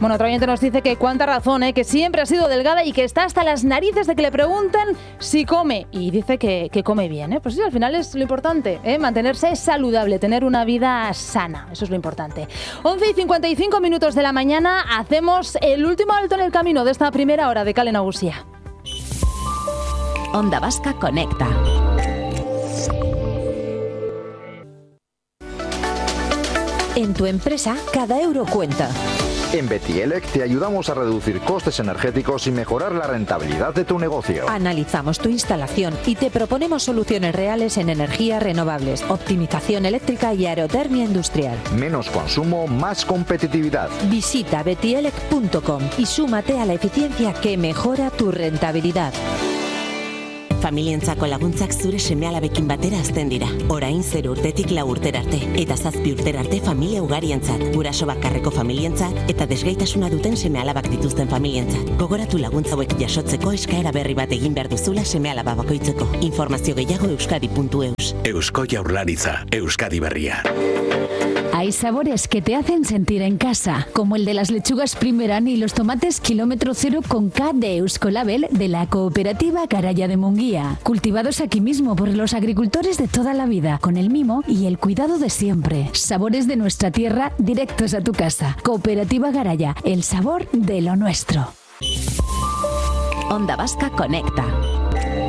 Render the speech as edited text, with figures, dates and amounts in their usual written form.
Bueno, otro oyente nos dice que cuánta razón, que siempre ha sido delgada y que está hasta las narices de que le preguntan si come. Y dice que come bien, Pues sí, al final es lo importante, mantenerse saludable, tener una vida sana. Eso es lo importante. 11:55 de la mañana, hacemos el último alto en el camino de esta primera hora de Kale Nagusia. Onda Vasca Conecta. En tu empresa, cada euro cuenta. En Betielec te ayudamos a reducir costes energéticos y mejorar la rentabilidad de tu negocio. Analizamos tu instalación y te proponemos soluciones reales en energías renovables, optimización eléctrica y aerotermia industrial. Menos consumo, más competitividad. Visita betielec.com y súmate a la eficiencia que mejora tu rentabilidad. Familientzako laguntzak zure seme-alabekin batera hazten dira. Orain 0 urtetik 4 urtera arte, eta 7 urtera arte familia ugarientzat, guraso bakarreko familientzat, eta desgaitasuna duten seme-alabak dituzten familientzat. Gogoratu laguntza hauek jasotzeko eskaera berri bat egin behar duzula seme-alaba bakoitzeko. Informazio gehiago euskadi.eus. Eusko Jaurlaritza, Euskadi Berria. Hay sabores que te hacen sentir en casa, como el de las lechugas Primeran y los tomates kilómetro cero con K de Euskolabel de la cooperativa Garaya de Munguía, cultivados aquí mismo por los agricultores de toda la vida, con el mimo y el cuidado de siempre. Sabores de nuestra tierra directos a tu casa. Cooperativa Garaya, el sabor de lo nuestro. Onda Vasca Conecta.